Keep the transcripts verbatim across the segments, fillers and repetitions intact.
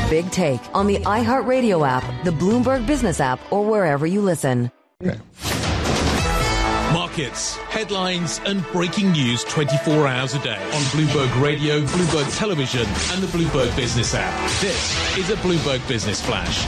Big Take on the iHeartRadio app, the Bloomberg Business app, or wherever you listen. Okay. Markets, headlines and breaking news twenty-four hours a day on Bloomberg Radio, Bloomberg Television and the Bloomberg Business app. This is a Bloomberg Business Flash.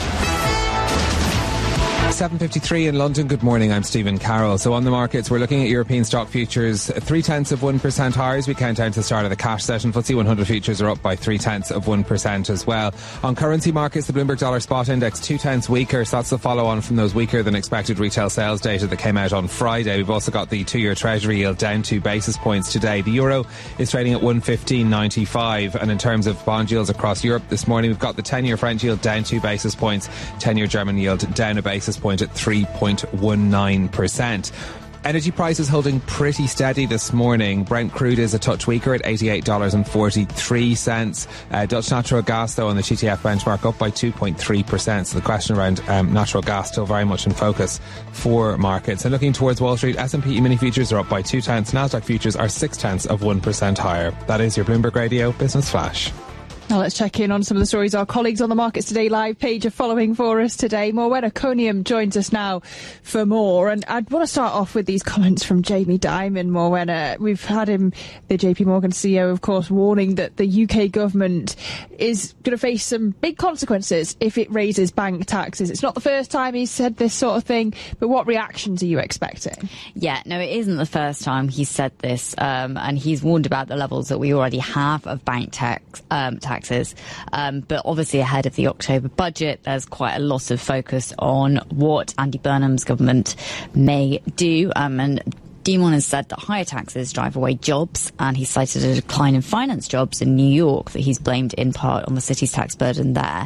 seven fifty-three in London. Good morning, I'm Stephen Carroll. So on the markets, we're looking at European stock futures, three-tenths of one percent higher as we count down to the start of the cash session. F T S E one hundred futures are up by three-tenths of one percent as well. On currency markets, the Bloomberg Dollar Spot Index two-tenths weaker, so that's the follow-on from those weaker than expected retail sales data that came out on Friday. We've also got the two-year Treasury yield down two basis points today. The euro is trading at one fifteen ninety-five, and in terms of bond yields across Europe this morning, we've got the ten-year French yield down two basis points, ten-year German yield down a basis point at three point one nine percent. Energy prices holding pretty steady this morning. Brent crude is a touch weaker at eighty-eight dollars and forty-three cents. Uh, Dutch natural gas, though, on the T T F benchmark up by two point three percent. So the question around um, natural gas still very much in focus for markets. And looking towards Wall Street, S and P mini futures are up by two tenths. Nasdaq futures are six tenths of one percent higher. That is your Bloomberg Radio Business Flash. Now let's check in on some of the stories our colleagues on the Markets Today live page are following for us today. Morwenna Coniam joins us now for more. And I'd want to start off with these comments from Jamie Dimon, Morwenna. We've had him, the J P Morgan C E O, of course, warning that the U K government is going to face some big consequences if it raises bank taxes. It's not the first time he's said this sort of thing, but what reactions are you expecting? Yeah, no, it isn't the first time he's said this. Um, and he's warned about the levels that we already have of bank tax, um, tax Taxes. Um, but obviously ahead of the October budget, there's quite a lot of focus on what Andy Burnham's government may do. Um, and Dimon has said that higher taxes drive away jobs, and he cited a decline in finance jobs in New York that he's blamed in part on the city's tax burden there.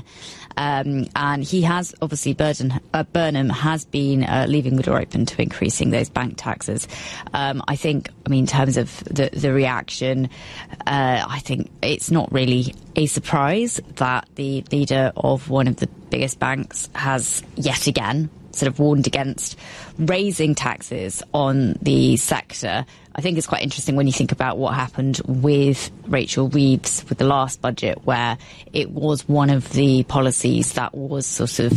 Um, and he has, obviously, Burden, uh, Burnham has been uh, leaving the door open to increasing those bank taxes. Um, I think, I mean, in terms of the, the reaction, uh, I think it's not really a surprise that the leader of one of the biggest banks has yet again sort of warned against raising taxes on the sector. I think it's quite interesting when you think about what happened with Rachel Reeves with the last budget, where it was one of the policies that was sort of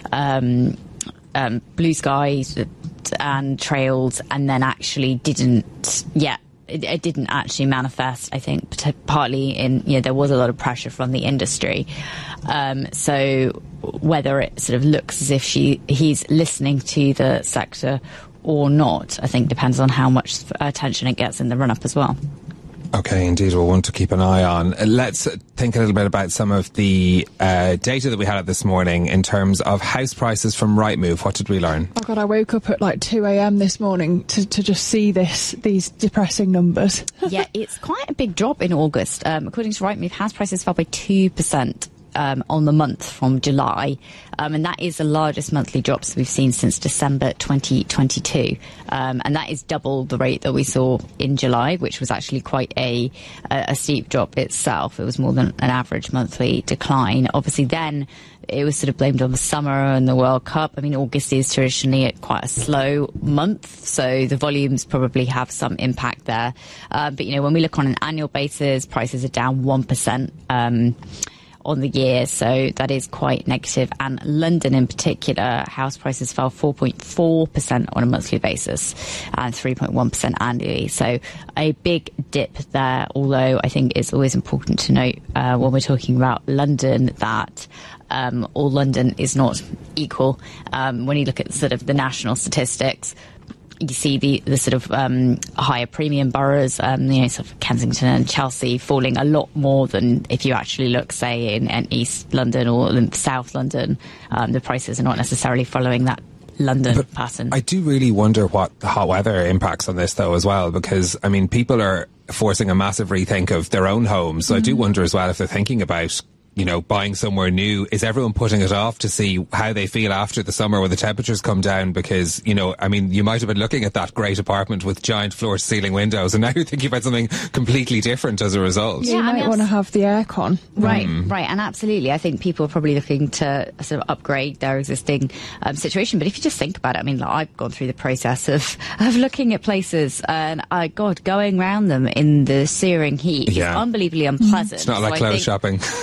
um, um, blue skies and trailed, and then actually didn't yet. It, it didn't actually manifest, I think, partly in, you know, there was a lot of pressure from the industry. Um, so whether it sort of looks as if she he's listening to the sector or not, I think depends on how much attention it gets in the run-up as well. Okay, indeed, we'll want to keep an eye on. Let's think a little bit about some of the uh, data that we had this morning in terms of house prices from Rightmove. What did we learn? Oh God, I woke up at like two a.m. this morning to, to just see this these depressing numbers. Yeah, it's quite a big drop in August. Um, according to Rightmove, house prices fell by two percent. Um, on the month from July, um, and that is the largest monthly drops we've seen since December twenty twenty-two, um, and that is double the rate that we saw in July, which was actually quite a, a, a steep drop itself. It was more than an average monthly decline. Obviously then it was sort of blamed on the summer and the World Cup. I mean, August is traditionally quite a slow month, so the volumes probably have some impact there. Uh, but, you know, when we look on an annual basis, prices are down one percent. Um, on the year, so that is quite negative. And London in particular, house prices fell four point four percent on a monthly basis and three point one percent annually. So a big dip there, although I think it's always important to note uh, when we're talking about London that um, all London is not equal. Um, when you look at sort of the national statistics, you see the, the sort of um, higher premium boroughs, um, you know, sort of Kensington and Chelsea falling a lot more than if you actually look, say, in, in East London or in South London. Um, the prices are not necessarily following that London but pattern. I do really wonder what the hot weather impacts on this, though, as well, because, I mean, people are forcing a massive rethink of their own homes. So mm-hmm. I do wonder as well if they're thinking about, you know, buying somewhere new. Is everyone putting it off to see how they feel after the summer when the temperatures come down? Because, you know, I mean, you might have been looking at that great apartment with giant floor-to-ceiling windows, and now you're thinking about something completely different as a result. Yeah, you might I mean, want to have the aircon. Right, mm. right, and absolutely. I think people are probably looking to sort of upgrade their existing um, situation. But if you just think about it, I mean, like, I've gone through the process of, of looking at places, and, uh, God, going around them in the searing heat yeah. is unbelievably unpleasant. It's not like so clothes think, shopping. No, I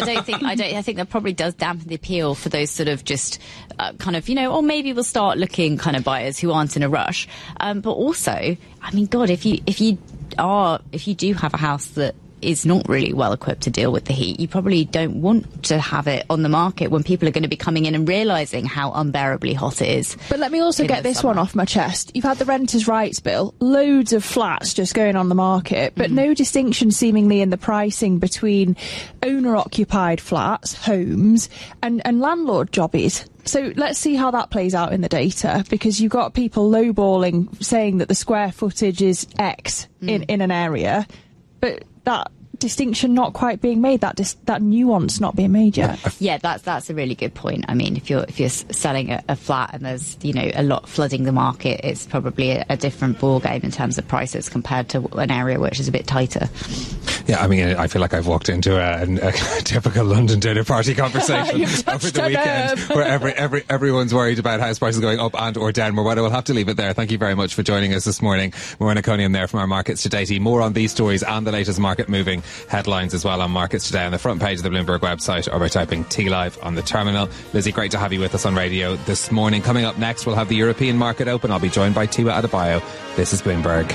don't think. I don't. I think that probably does dampen the appeal for those sort of just uh, kind of, you know, or maybe we'll start looking kind of buyers who aren't in a rush. Um, but also, I mean, God, if you if you are if you do have a house that is not really well equipped to deal with the heat, you probably don't want to have it on the market when people are going to be coming in and realising how unbearably hot it is. But let me also get this summer. one off my chest. You've had the Renters' Rights Bill, loads of flats just going on the market, but mm. no distinction seemingly in the pricing between owner-occupied flats, homes, and, and landlord jobbies. So let's see how that plays out in the data, because you've got people lowballing, saying that the square footage is X mm. in, in an area, but that distinction not quite being made, that dis- that nuance not being made yet. Yeah, that's that's a really good point. I mean, if you're if you're selling a, a flat and there's, you know, a lot flooding the market, it's probably a, a different ball game in terms of prices compared to an area which is a bit tighter. Yeah, I mean, I feel like I've walked into a, a, a typical London dinner party conversation over the weekend, where every, every everyone's worried about house prices going up and or down. Morwenna, we'll have to leave it there. Thank you very much for joining us this morning. Morwenna Coniam there from our Markets Today. More on these stories and the latest market moving headlines as well on Markets Today on the front page of the Bloomberg website, or by typing T Live on the terminal. Lizzie, great to have you with us on radio this morning. Coming up next, we'll have the European market open. I'll be joined by Tiwa Adebayo. This is Bloomberg.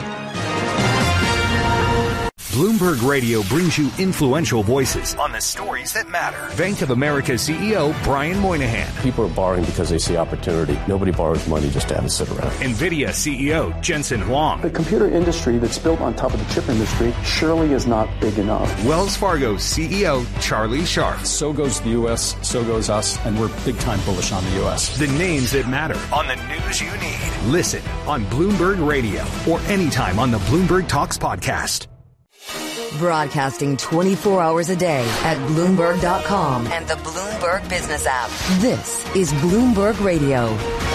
Bloomberg Radio brings you influential voices on the stories that matter. Bank of America C E O Brian Moynihan. People are borrowing because they see opportunity. Nobody borrows money just to have it sit around. NVIDIA C E O Jensen Huang. The computer industry that's built on top of the chip industry surely is not big enough. Wells Fargo C E O Charlie Scharf. So goes the U S, so goes us, and we're big time bullish on the U S. The names that matter on the news you need. Listen on Bloomberg Radio or anytime on the Bloomberg Talks podcast. Broadcasting twenty-four hours a day at Bloomberg dot com and the Bloomberg Business app. This is Bloomberg Radio.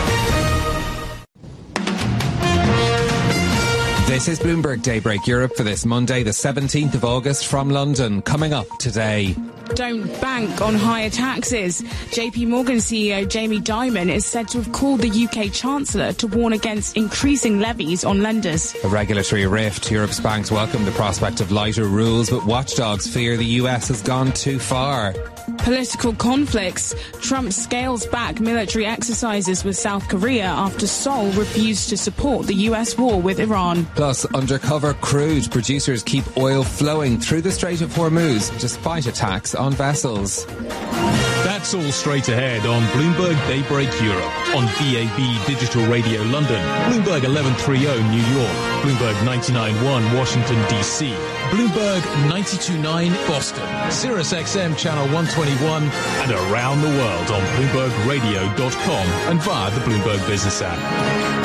This is Bloomberg Daybreak Europe for this Monday, the seventeenth of August from London. Coming up today. Don't bank on higher taxes. J P Morgan C E O Jamie Dimon is said to have called the U K Chancellor to warn against increasing levies on lenders. A regulatory rift. Europe's banks welcome the prospect of lighter rules, but watchdogs fear the U S has gone too far. Political conflicts. Trump scales back military exercises with South Korea after Seoul refused to support the U S war with Iran. Plus, undercover crude. Producers keep oil flowing through the Strait of Hormuz despite attacks on vessels. That's all straight ahead on Bloomberg Daybreak Europe, on D A B Digital Radio London, Bloomberg eleven thirty New York, Bloomberg ninety-nine point one Washington, D C, Bloomberg ninety-two point nine Boston, Sirius X M Channel one twenty-one, and around the world on Bloomberg Radio dot com and via the Bloomberg Business app.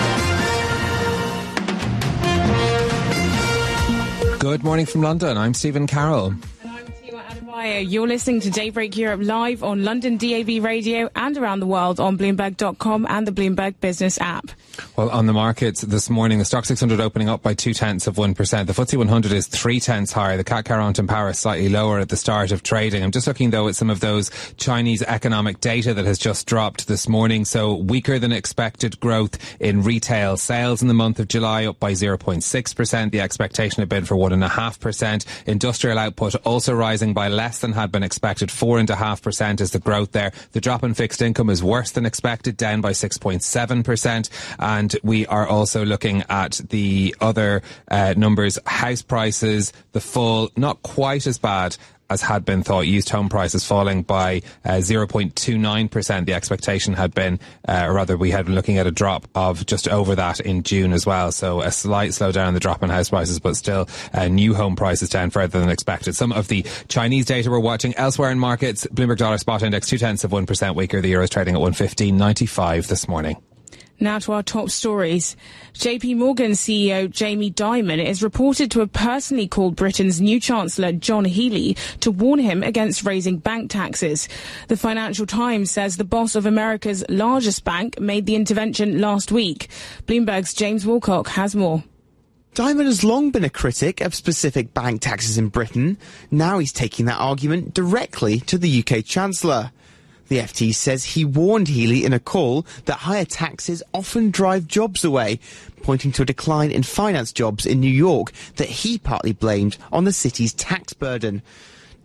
Good morning from London. I'm Stephen Carroll. You're listening to Daybreak Europe live on London D A B Radio and around the world on Bloomberg dot com and the Bloomberg Business app. Well, on the markets this morning, the Stock six hundred opening up by two tenths of one percent. The F T S E one hundred is three tenths higher. The C A C Quarante in Paris slightly lower at the start of trading. I'm just looking, though, at some of those Chinese economic data that has just dropped this morning. So weaker than expected growth in retail sales in the month of July, up by zero point six percent. The expectation had been for one point five percent. Industrial output also rising by less than had been expected. four point five percent is the growth there. The drop in fixed income is worse than expected, down by six point seven percent. And we are also looking at the other uh, numbers. House prices, the fall, not quite as bad as had been thought. Used home prices falling by uh, zero point two nine percent. The expectation had been, uh, or rather we had been looking at a drop of just over that in June as well. So a slight slowdown in the drop in house prices, but still uh, new home prices down further than expected. Some of the Chinese data we're watching elsewhere in markets. Bloomberg Dollar Spot Index two tenths of one percent weaker. The euro is trading at one fifteen ninety-five this morning. Now to our top stories. J P Morgan C E O Jamie Dimon is reported to have personally called Britain's new Chancellor John Healey to warn him against raising bank taxes. The Financial Times says the boss of America's largest bank made the intervention last week. Bloomberg's James Wilcock has more. Dimon has long been a critic of specific bank taxes in Britain. Now he's taking that argument directly to the U K Chancellor. The F T says he warned Healey in a call that higher taxes often drive jobs away, pointing to a decline in finance jobs in New York that he partly blamed on the city's tax burden.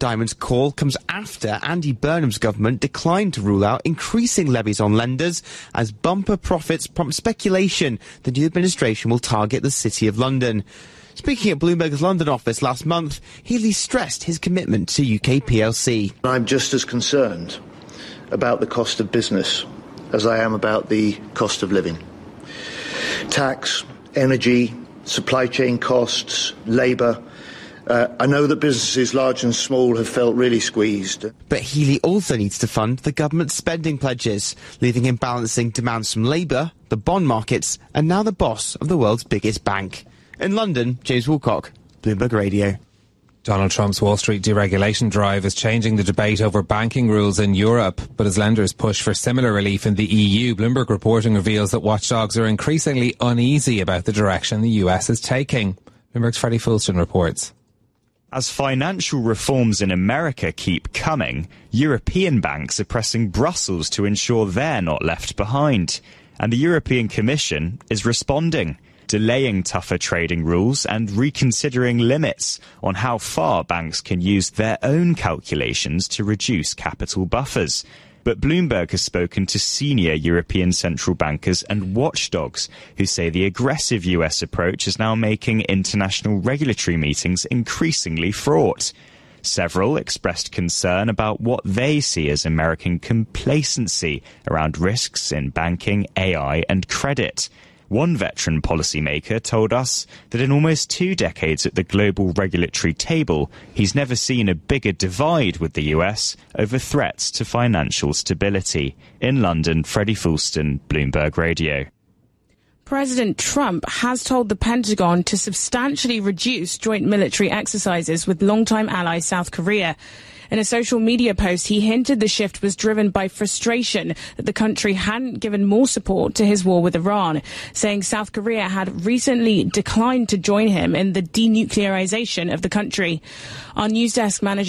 Diamond's call comes after Andy Burnham's government declined to rule out increasing levies on lenders as bumper profits prompt speculation the new administration will target the City of London. Speaking at Bloomberg's London office last month, Healey stressed his commitment to U K P L C. I'm just as concerned about the cost of business as I am about the cost of living. Tax, energy, supply chain costs, labour. Uh, I know that businesses large and small have felt really squeezed. But Healey also needs to fund the government's spending pledges, leaving him balancing demands from Labour, the bond markets, and now the boss of the world's biggest bank. In London, James Woolcock, Bloomberg Radio. Donald Trump's Wall Street deregulation drive is changing the debate over banking rules in Europe, but as lenders push for similar relief in the E U, Bloomberg reporting reveals that watchdogs are increasingly uneasy about the direction the U S is taking. Bloomberg's Freddie Fulston reports. As financial reforms in America keep coming, European banks are pressing Brussels to ensure they're not left behind. And the European Commission is responding, delaying tougher trading rules and reconsidering limits on how far banks can use their own calculations to reduce capital buffers. But Bloomberg has spoken to senior European central bankers and watchdogs who say the aggressive U S approach is now making international regulatory meetings increasingly fraught. Several expressed concern about what they see as American complacency around risks in banking, A I and credit. One veteran policymaker told us that in almost two decades at the global regulatory table, he's never seen a bigger divide with the U S over threats to financial stability. In London, Freddie Fulston, Bloomberg Radio. President Trump has told the Pentagon to substantially reduce joint military exercises with longtime ally South Korea. In a social media post, he hinted the shift was driven by frustration that the country hadn't given more support to his war with Iran, saying South Korea had recently declined to join him in the denuclearization of the country. Our news desk manager